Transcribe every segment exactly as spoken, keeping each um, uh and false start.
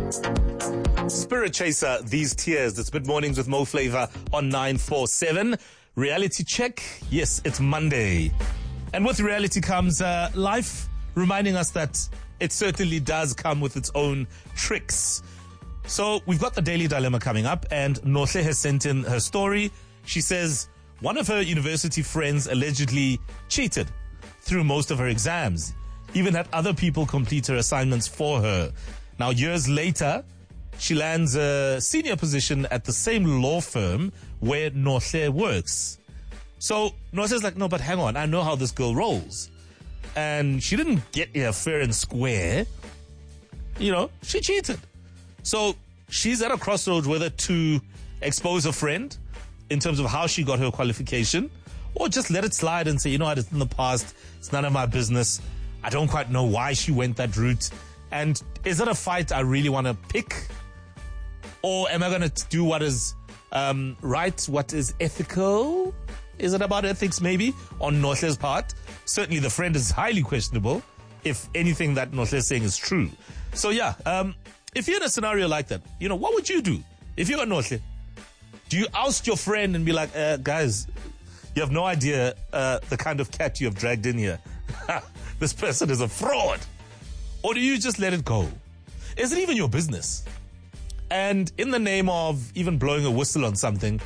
Spirit Chaser, These Tears. It's Mid Mornings with Mo Flavor on nine four seven. Reality check. Yes, it's Monday. And with reality comes uh, life, reminding us that it certainly does come with its own tricks. So we've got the Daily Dilemma coming up, and Nohle has sent in her story. She says one of her university friends allegedly cheated through most of her exams, even had other people complete her assignments for her. Now, years later, she lands a senior position at the same law firm where Nohle works. So Nohle's like, no, but hang on, I know how this girl rolls. And she didn't get here fair and square. You know, she cheated. So she's at a crossroads whether to expose her friend in terms of how she got her qualification, or just let it slide and say, you know what, it's in the past, it's none of my business. I don't quite know why she went that route. And is it a fight I really want to pick? Or am I going to do what is um, right, what is ethical? Is it about ethics maybe on Nohle's part? Certainly the friend is highly questionable if anything that Nohle is saying is true. So yeah, um, if you're in a scenario like that, you know, what would you do if you're a Nohle? Do you oust your friend and be like, uh, guys, you have no idea uh, the kind of cat you have dragged in here. This person is a fraud. Or do you just let it go? Is it even your business? And in the name of even blowing a whistle on something,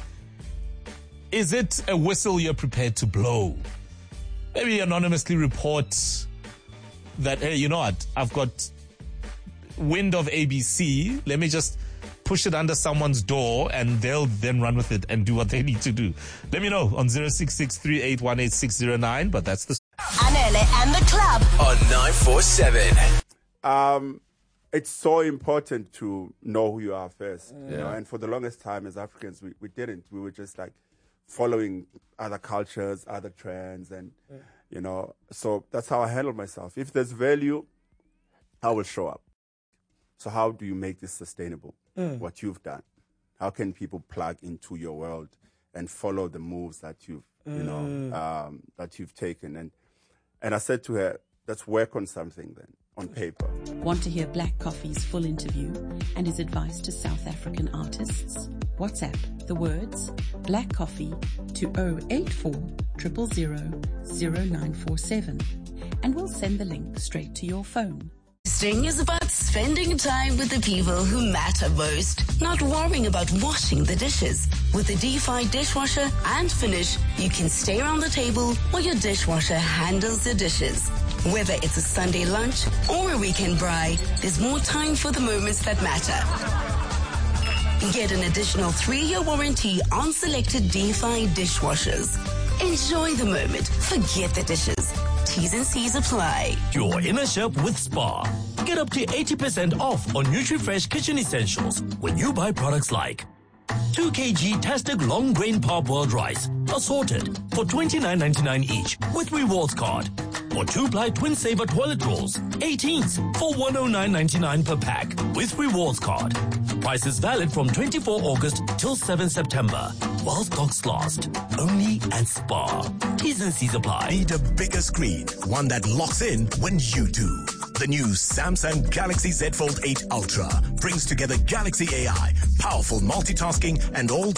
is it a whistle you're prepared to blow? Maybe anonymously report that, hey, you know what, I've got wind of A B C. Let me just push it under someone's door and they'll then run with it and do what they need to do. Let me know on zero six six three eight one eight six zero nine, but that's the... Anele and the club on nine four seven. Um, it's so important to know who you are first. Yeah. You know? And for the longest time as Africans, we, we didn't. We were just like following other cultures, other trends, and, yeah. you know, so that's how I handle myself. If there's value, I will show up. So how do you make this sustainable? Mm. What you've done? How can people plug into your world and follow the moves that you've, mm. you know, um, that you've taken? And and I said to her, let's work on something then, on paper. Want to hear Black Coffee's full interview and his advice to South African artists? WhatsApp the words Black Coffee to zero eight four zero zero zero zero nine four seven, and we'll send the link straight to your phone. Sting is about spending time with the people who matter most, not worrying about washing the dishes. With the D five dishwasher and Finish, you can stay around the table while your dishwasher handles the dishes. Whether it's a Sunday lunch or a weekend braai, there's more time for the moments that matter. Get an additional three-year warranty on selected D five dishwashers. Enjoy the moment. Forget the dishes. T's and C's apply. Your inner shop with Spar. Get up to eighty percent off on NutriFresh kitchen essentials when you buy products like two kilograms Tastic long grain parboiled rice, assorted for twenty-nine ninety-nine each with rewards card. Or two-ply Twin Saver toilet rolls, eighteens for one hundred nine ninety-nine per pack with rewards card. Price is valid from twenty-fourth August till seventh September. While stocks last. Only at Spar. T's and C's apply. Need a bigger screen, one that locks in when you do. The new Samsung Galaxy Z Fold eight Ultra brings together Galaxy A I, powerful multitasking, and all